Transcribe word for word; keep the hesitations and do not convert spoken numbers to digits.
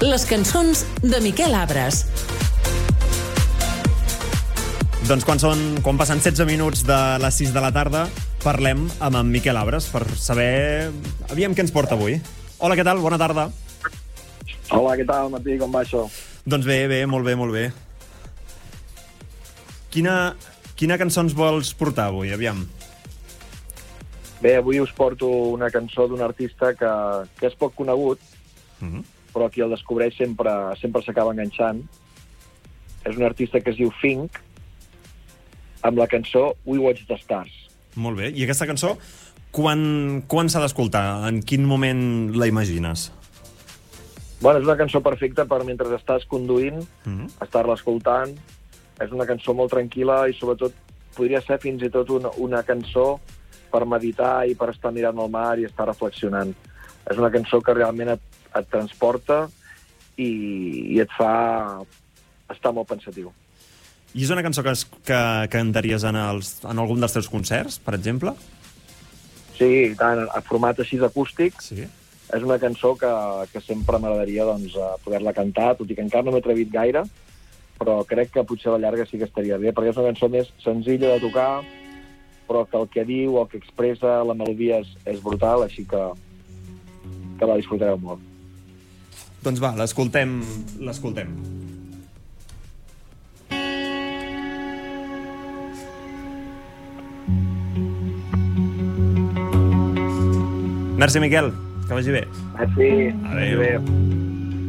Les cançons de Miquel Abres. Doncs quan, són, quan passen setze minuts de les sis de la tarda, parlem amb en Miquel Abres per saber aviam què ens porta avui. Hola, què tal? Bona tarda. Hola, què tal, Martí? Com va això? Doncs bé, bé, molt bé, molt bé. Quina, quina cançó ens vols portar avui? Aviam. Bé, avui us porto una cançó d'un artista que, que és poc conegut, Mm-hmm. però qui el descobreix sempre sempre s'acaba enganxant. És un artista que es diu Fink, amb la cançó We Watch the Stars. Molt bé. I aquesta cançó, quan, quan s'ha d'escoltar? En quin moment la imagines? Bueno, és una cançó perfecta per mentre estàs conduint, Mm-hmm. estar-la escoltant. És una cançó molt tranquil·la i, sobretot, podria ser fins i tot una, una cançó per meditar i per estar mirant el mar i estar reflexionant. És una cançó que realment et, et transporta i, i et fa estar molt pensatiu. I és una cançó que, es, que cantaries en, els, en algun dels teus concerts, per exemple? Sí, i tant, a format així acústic. Sí. És una cançó que, que sempre m'agradaria doncs, poder-la cantar, tot i que encara no m'he atrevit gaire, però crec que potser a la llarga sí que estaria bé, perquè és una cançó més senzilla de tocar, però que el que diu, el que expressa, la melodia és, és brutal, així que, que la disfrutareu molt. Doncs va, l'escoltem, l'escoltem. Merci, Miquel. Que vagi bé. Merci. Adéu. Adéu.